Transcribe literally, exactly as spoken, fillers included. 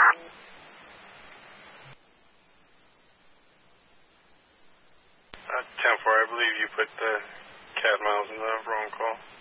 Uh, ten four, I believe you put the cat miles in the wrong call.